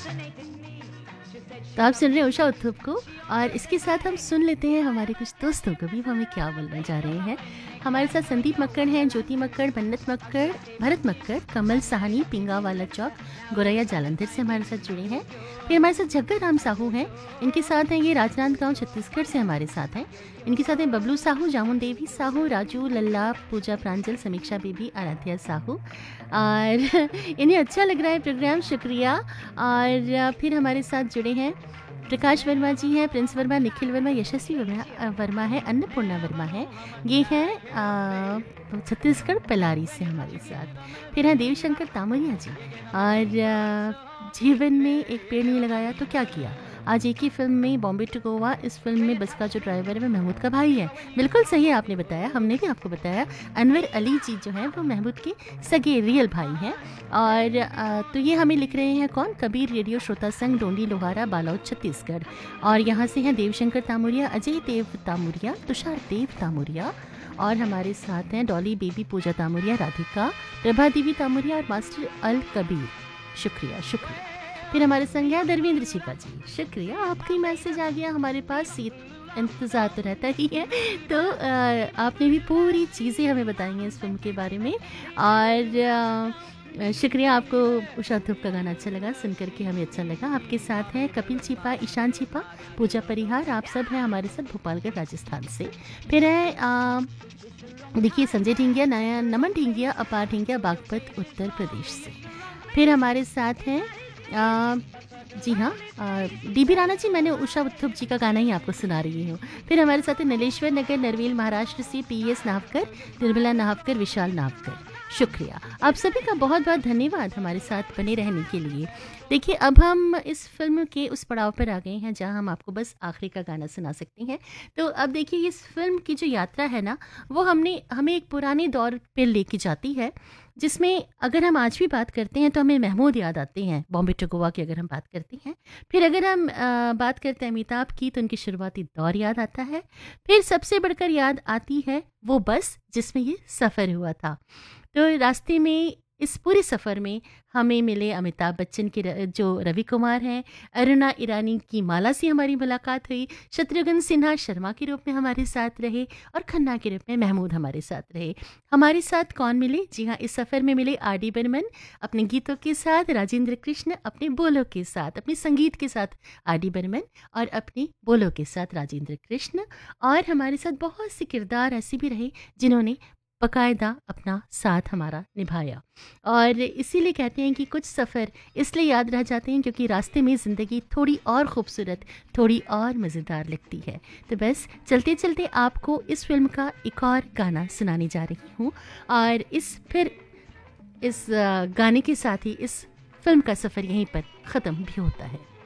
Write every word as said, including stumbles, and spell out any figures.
तो आप सुन रहे हैं उषा उत्थुप को, और इसके साथ हम सुन लेते हैं हमारे कुछ दोस्तों को भी, वो हमें क्या बोलना चाह रहे हैं। हमारे साथ संदीप मक्कड़ हैं, ज्योति मक्कड़, मन्नत मक्कड़, भरत मक्कड़, कमल साहनी, पिंगा वाला चौक, गोरैया जालंधर से हमारे साथ जुड़े हैं। फिर हमारे साथ जग्गर राम साहू हैं, इनके साथ हैं ये राजनांदगांव छत्तीसगढ़ से हमारे साथ हैं। इनके साथ हैं बबलू साहू, जामुन देवी साहू, राजू लल्ला, पूजा प्रांजल, समीक्षा बेबी, आराध्या साहू, और इन्हें अच्छा लग रहा है प्रोग्राम, शुक्रिया। और फिर हमारे साथ जुड़े हैं प्रकाश वर्मा जी हैं, प्रिंस वर्मा, निखिल वर्मा, यशस्वी वर्मा वर्मा है, अन्नपूर्णा वर्मा है, ये हैं छत्तीसगढ़ पलारी से हमारे साथ। फिर हैं देवशंकर तामरिया जी, और जीवन में एक पेड़ नहीं लगाया तो क्या किया, आज एक ही फिल्म में बॉम्बे टू गोवा, इस फिल्म में बस का जो ड्राइवर है वो महमूद का भाई है। बिल्कुल सही है, आपने बताया, हमने भी आपको बताया, अनवर अली जी जो हैं वो महमूद के सगे रियल भाई हैं। और आ, तो ये हमें लिख रहे हैं कौन, कबीर रेडियो श्रोता संघ, डोंडी लोहारा, बालौद छत्तीसगढ़। और यहाँ से हैं देवशंकर तामुरिया, अजय देव तामुरिया, तुषार देव तामुरिया, और हमारे साथ हैं डॉली बेबी, पूजा तामुरिया, राधिका, प्रभा देवी तामुरिया और मास्टर अल कबीर। शुक्रिया शुक्रिया। फिर हमारे संग है धर्मेंद्र छिपा जी, शुक्रिया, आपका मैसेज आ गया हमारे पास, इंतज़ार तो रहता ही है। तो आ, आपने भी पूरी चीज़ें हमें बताई हैं इस फिल्म के बारे में, और आ, शुक्रिया, आपको उषा धूप का गाना अच्छा लगा, सुन करके हमें अच्छा लगा। आपके साथ हैं कपिल छिपा, ईशान छिपा, पूजा परिहार, आप सब हैं हमारे साथ भोपालगढ़ राजस्थान से। फिर है देखिए संजय ढींगिया, नया नमन ढींगिया, अपार ढींगिया, बागपत उत्तर प्रदेश से। फिर हमारे साथ हैं आ, जी हाँ, डीबी राणा जी, मैंने उषा उत्थुप जी का गाना ही आपको सुना रही हूँ। फिर हमारे साथ है नीलेश्वर नगर, नरवेल महाराष्ट्र से पी एस नाहवकर, निर्मला नाहवकर, विशाल नाहवकर। शुक्रिया, आप सभी का बहुत बहुत धन्यवाद हमारे साथ बने रहने के लिए। देखिए, अब हम इस फिल्म के उस पड़ाव पर आ गए हैं जहां हम आपको बस आखिरी का गाना सुना सकते हैं। तो अब देखिए, इस फिल्म की जो यात्रा है ना, वो हमने हमें एक पुराने दौर पे लेके जाती है, जिसमें अगर हम आज भी बात करते हैं तो हमें महमूद याद आते हैं, बॉम्बे टू गोवा की अगर हम बात करते हैं। फिर अगर हम आ, बात करते हैं अमिताभ की, तो उनकी शुरुआती दौर याद आता है। फिर सबसे बढ़कर याद आती है वो बस जिसमें ये सफ़र हुआ था। तो रास्ते में, इस पूरे सफ़र में हमें मिले अमिताभ बच्चन के जो रवि कुमार हैं, अरुणा ईरानी की माला से हमारी मुलाकात हुई, शत्रुघ्न सिन्हा शर्मा के रूप में हमारे साथ रहे, और खन्ना के रूप में महमूद हमारे साथ रहे। हमारे साथ कौन मिले? जी हाँ, इस सफ़र में मिले आर डी बर्मन अपने गीतों के साथ, राजेंद्र कृष्ण अपने बोलों के साथ, अपने संगीत के साथ आर डी बर्मन, और अपने बोलों के साथ राजेंद्र कृष्ण। और हमारे साथ बहुत से किरदार ऐसे भी रहे जिन्होंने बाकायदा अपना साथ हमारा निभाया। और इसीलिए कहते हैं कि कुछ सफ़र इसलिए याद रह जाते हैं क्योंकि रास्ते में ज़िंदगी थोड़ी और खूबसूरत, थोड़ी और मज़ेदार लगती है। तो बस चलते चलते आपको इस फिल्म का एक और गाना सुनाने जा रही हूँ, और इस फिर इस गाने के साथ ही इस फिल्म का सफ़र यहीं पर ख़त्म भी होता है।